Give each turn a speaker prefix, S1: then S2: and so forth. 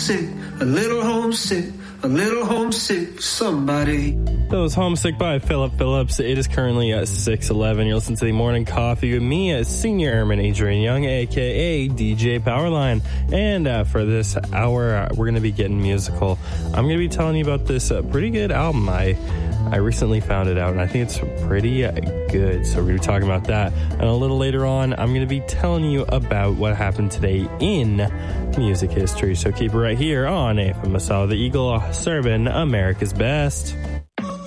S1: homesick, a little homesick, a little homesick, somebody.
S2: That was Homesick by Philip Phillips. It is currently at 6:11. You're listening to the Morning Coffee with me, Senior Airman Adrian Young, a.k.a. DJ Powerline. And for this hour, we're going to be getting musical. I'm going to be telling you about this pretty good album. I recently found it out, and I think it's pretty good. So we're going to be talking about that. And a little later on, I'm going to be telling you about what happened today in music history. So keep it right here on AFM Masala the Eagle, serving America's best.